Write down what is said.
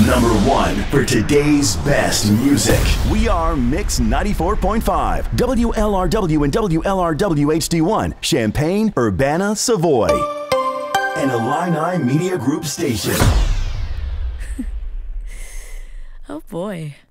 number one for today's best music. We are Mix 94.5, WLRW and WLRW HD1, Champaign, Urbana, Savoy. An Illini Media Group station. Oh boy.